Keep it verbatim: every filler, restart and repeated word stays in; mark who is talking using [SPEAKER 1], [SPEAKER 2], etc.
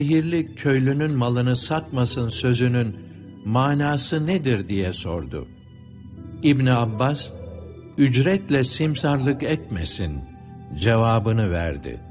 [SPEAKER 1] şehirli köylünün malını satmasın sözünün manası nedir diye sordu. İbn Abbas, ücretle simsarlık etmesin cevabını verdi.